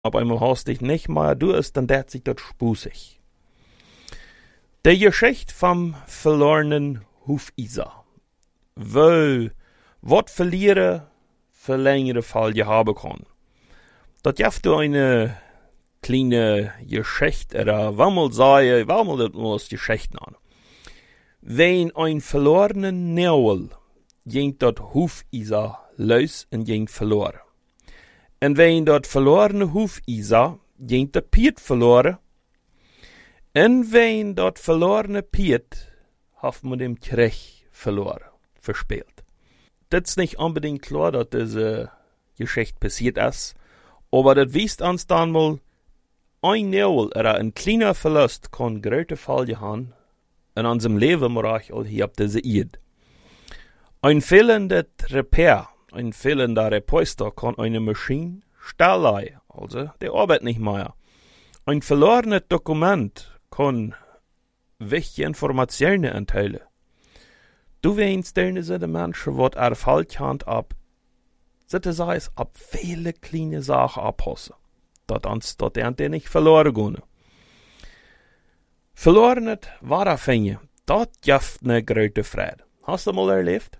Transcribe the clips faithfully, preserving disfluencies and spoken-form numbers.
Auf einmal hast dich nicht mehr, du ist, dann dat sich dort spusig. Der Geschichte vom verlorenen Hufeiser. Wo, wat verlieren, für längere Fall je haben kann. Dat jaft du eine kleine Geschichte, oder wammel sei, wammel das muss Geschichten an. Wenn ein verlorenen Neuel, ging dort Hufeiser los und ging verloren. En wenn dat verlorene Hufeiser, ging dat Piet verloren. En wenn dat verlorene Piet, hat man dem Krieg verloren, verspielt. Das ist nicht unbedingt klar, dass diese Geschichte passiert ist, aber das wisst uns dann mal, ein Neuel oder ein kleiner Verlust kann große Folgen haben in unserem Leben, aber auch hier auf dieser Erde. Ein fehlender Repair, ein fehlender Reposter kann eine Maschine stellen, also der arbeitet nicht mehr. Ein verlorenes Dokument kann wichtige Informationen enthalten. Du weinst deine sind Menschen, die er falsch hand ab, sitte sei es ab viele kleine Sachen abpassen, dat ans dat er nicht verloren gehen. Verlorenes Wiederfinden, dat jaft ne große Freude. Hast du mal erlebt?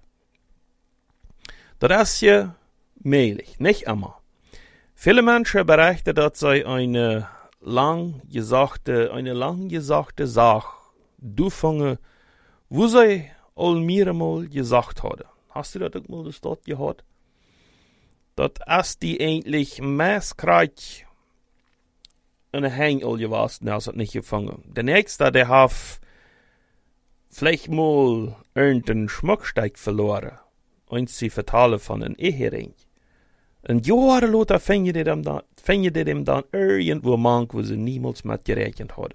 Das ist ja möglich, nicht immer. Viele Menschen berichten, dass sie eine lang gesagte, eine lang gesagte Sache durchfangen, wo sie all mehrmal gesagt haben. Hast du das auch mal das dort gehört? Das ist die eigentlich meistkreuz eine Hängel gewesen, der hat es nicht gefangen. Der nächste, der hat vielleicht mal irgendeinen Schmuckstück verloren. Und sie vertalen von einem Ehering. Und Jahre later fingen die dem dann, fingen die dem dann irgendwo mank, wo sie niemals mit gerechnet hadden.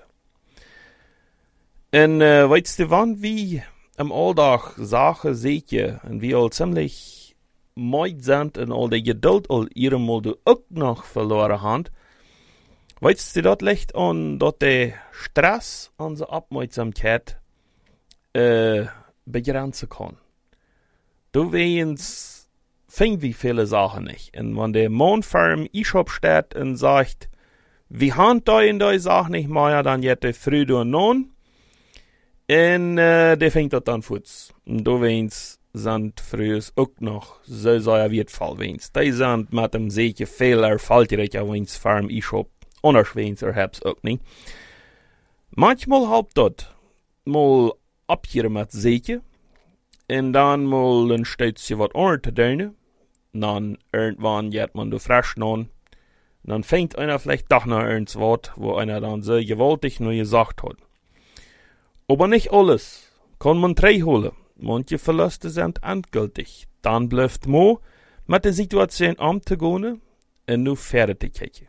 Und äh, weißt du wann, wie am Alltag Sachen seht ihr, und wie all ziemlich meid sind und all die Geduld all ihre Mal du auch noch verloren haben, weißt du, das liegt an, dass der Stress unsere Aufmerksamkeit äh, begrenzen kann. Du weißt, fing wie viele Sachen nicht. Und wenn der Mondfarm E-Shop steht und sagt, wir haben da in der Sache nicht mehr, dann geht der früh und non. Und äh, der fängt das dann futz. Und du weißt, sind früher auch noch so sehr wertvoll weißt. Die sind mit dem sicher viel erfolgreicher weißt Farm E-Shop. Anders weißt erhab's auch nicht. Manchmal habt das mal abgehen mit sicher. Und dann mal ein Stützchen was anderes zu tun. Dann irgendwann geht man da frisch an. Dann fängt einer vielleicht doch noch irgendwas Wort, wo einer dann so gewaltig nur gesagt hat. Aber nicht alles kann man holen. Manche Verluste sind endgültig. Dann bleibt man mit der Situation umzugehen und nur fertig zu kriegen.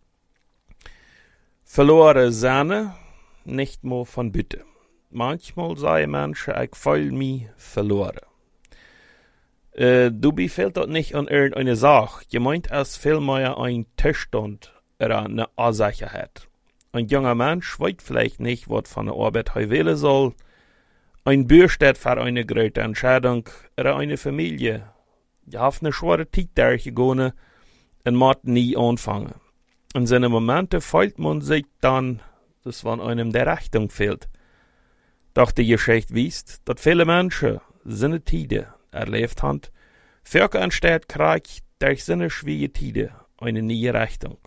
Verlorene Sahne, nicht mehr von Bitte. Manchmal sagen Menschen, ich fühle mich verloren. Äh, du befehlt das nicht an irgendeine Sache. Gemeint ist vielmehr ein Zustand oder eine Unsicherheit. Ein junger Mensch weiß vielleicht nicht, was von der Arbeit er wählen soll. Ein Bürger steht für eine große Entscheidung oder eine Familie. Die hat eine schwere Zeit durchgegangen und muss nie anfangen. In seinen Momenten fühlt man sich dann, dass von einem der Richtung fehlt. Doch die Geschichte weist, dass viele Menschen seine Tide erlebt haben, für entsteht Krieg durch seine schwierige Tide eine neue Richtung.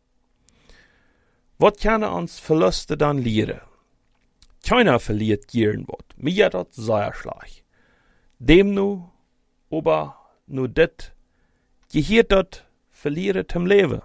Was kann uns Verluste dann lehren? Keiner verliert gern was. Mir das sehr schlecht. Dem nu, aber nur das, gehört das verliert im Leben.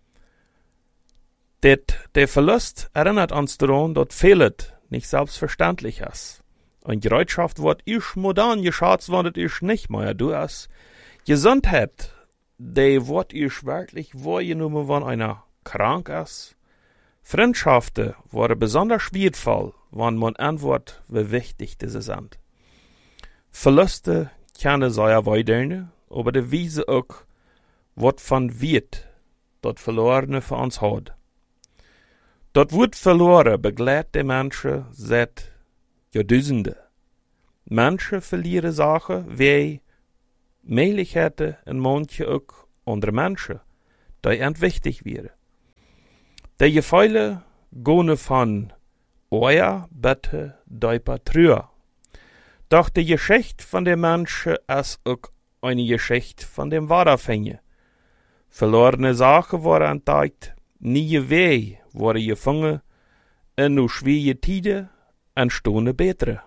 Det, der Verlust erinnert uns daran, dass fehlt nicht selbstverständlich ist. Eine Bereitschaft wird ich modern geschätzt, wenn das ich nicht mehr. Du hast Gesundheit, die wird ich wirklich wahrgenommen, wenn einer krank ist. Freundschaften werden besonders wertvoll, wenn man antwortet, wie wichtig diese sind. Verluste können sehr weitergehen, aber die Wiese auch, was von wird, das Verlorene für uns hat. Das Wort verloren begleitet die Menschen seit Jahrtausenden. Menschen verlieren Sachen wie Möglichkeiten und manche auch andere Menschen, die ihnen wichtig wären. De Gefühle gone von euer bette deiper trüer. Doch die Geschichte von der Menschen ist auch eine Geschichte von dem Waderfänge. Verlorene Sachen waren entdeckt, nie Weh worden gefangen, en nu schwierige Tiden entstohne bessere.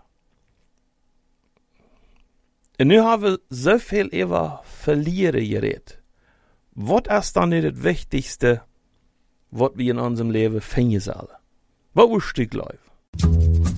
En nu haben wir so viel über Verlieren geredet. Was ist dann nicht das Wichtigste, was wir in unserem Leben finden sollen? Was willst du glauben?